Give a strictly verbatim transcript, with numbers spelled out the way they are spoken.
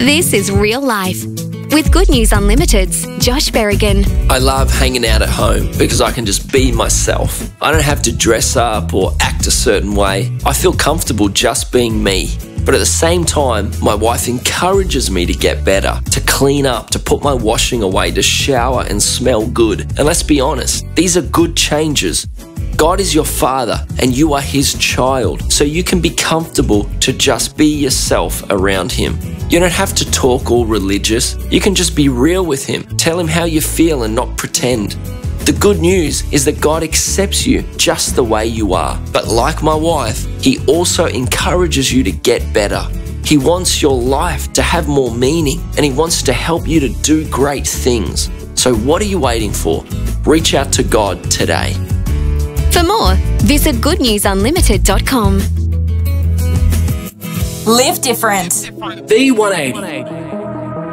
This is Real Life with Good News Unlimited's Josh Berrigan. I love hanging out at home because I can just be myself. I don't have to dress up or act a certain way. I feel comfortable just being me. But at the same time, my wife encourages me to get better, to clean up, to put my washing away, to shower and smell good. And let's be honest, these are good changes. God is your Father and you are His child, so you can be comfortable to just be yourself around Him. You don't have to talk all religious. You can just be real with Him. Tell Him how you feel and not pretend. The good news is that God accepts you just the way you are. But like my wife, He also encourages you to get better. He wants your life to have more meaning and He wants to help you to do great things. So what are you waiting for? Reach out to God today. For more, visit good news unlimited dot com. Live different. V one eighty.